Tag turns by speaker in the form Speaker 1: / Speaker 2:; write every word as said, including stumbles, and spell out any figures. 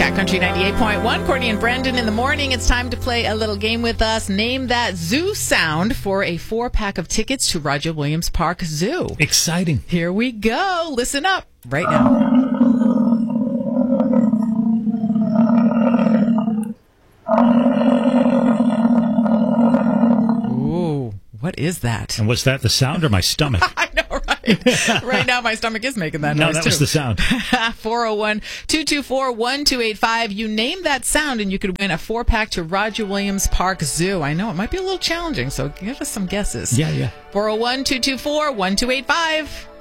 Speaker 1: Cat Country ninety-eight point one. Courtney and Brandon in the morning. It's time to play a little game with us. Name that zoo sound for a four-pack of tickets to Roger Williams Park Zoo.
Speaker 2: Exciting.
Speaker 1: Here we go. Listen up right now. Ooh, what is that?
Speaker 2: And was that the sound or my stomach?
Speaker 1: I know, right? Right now, my stomach is making that
Speaker 2: no,
Speaker 1: noise,
Speaker 2: that
Speaker 1: too.
Speaker 2: was the sound.
Speaker 1: four oh one, two two four, one two eight five. You name that sound, and you could win a four-pack to Roger Williams Park Zoo. I know it might be a little challenging, so give us some guesses.
Speaker 2: Yeah, yeah.
Speaker 1: four oh one, two two four, one two eight five.